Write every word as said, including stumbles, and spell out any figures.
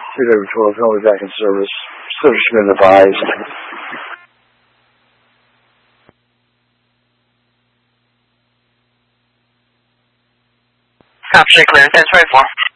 two W twelve, I'll be back in service. Service has been advised. Copy, clear, ten twenty-four.